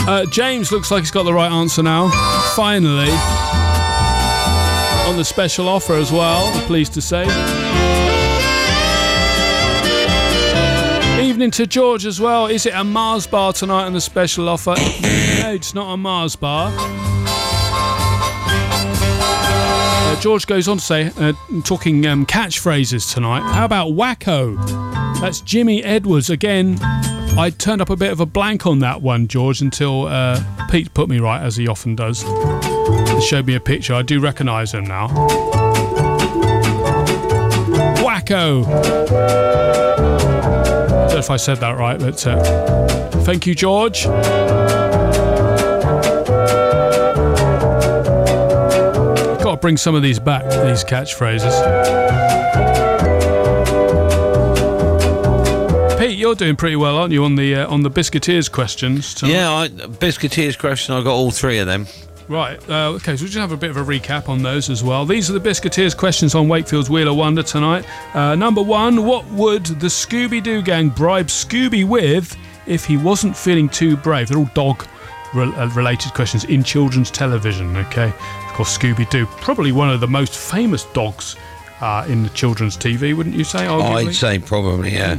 James looks like he's got the right answer now. Finally. On the special offer as well, I'm pleased to say. Evening to George as well. Is it a Mars bar tonight on the special offer? No, it's not a Mars bar. George goes on to say, talking catchphrases tonight, how about wacko? That's Jimmy Edwards. Again, I turned up a bit of a blank on that one, George, until Pete put me right, as he often does. He showed me a picture. I do recognise him now. Wacko! I don't know if I said that right, but thank you, George. Got to bring some of these back, these catchphrases. Pete, you're doing pretty well, aren't you, on the Biscuiteers questions tonight? Yeah, Biscuiteers question. I got all three of them. Right. Okay. So we'll just have a bit of a recap on those as well. These are the Biscuiteers questions on Wakefield's Wheel of Wonder tonight. Number one: what would the Scooby-Doo gang bribe Scooby with if he wasn't feeling too brave? They're all dog-related questions in children's television. Okay. Of course, Scooby-Doo, probably one of the most famous dogs in the children's TV, wouldn't you say? Arguably? I'd say probably, yeah.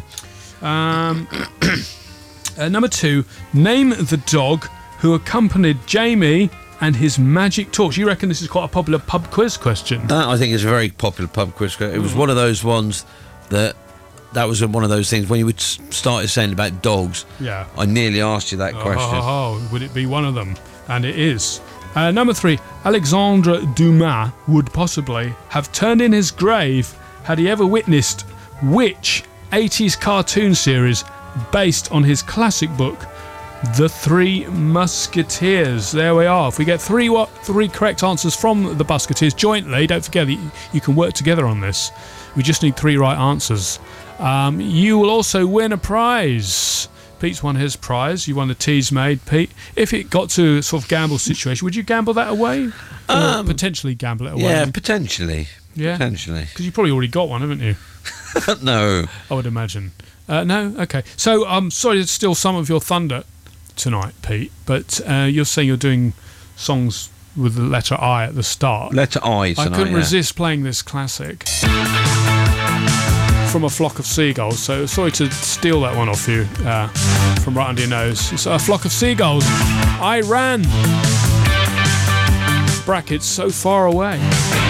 Number two: name the dog who accompanied Jamie and his magic torch. You reckon this is quite a popular pub quiz question? That, I think, is a very popular pub quiz question. It was one of those ones that was one of those things when you started saying about dogs. Yeah. I nearly asked you that question. Would it be one of them? And it is. Number three: Alexandre Dumas would possibly have turned in his grave had he ever witnessed which 80s cartoon series based on his classic book, The Three Musketeers. There we are. If we get three correct answers from the Musketeers jointly, don't forget that you can work together on this. We just need three right answers. You will also win a prize. Pete's won his prize. You won the teas made, Pete. If it got to a sort of gamble situation, would you gamble that away? Or potentially gamble it away? Yeah, potentially. Yeah? Potentially. Because you probably already got one, haven't you? No. I would imagine. No? Okay. So I'm sorry to steal some of your thunder tonight, Pete, but you're saying you're doing songs with the letter I at the start. Letter I tonight, I couldn't resist playing this classic from A Flock of Seagulls, so sorry to steal that one off you from right under your nose. It's A Flock of Seagulls. I ran. Brackets so far away.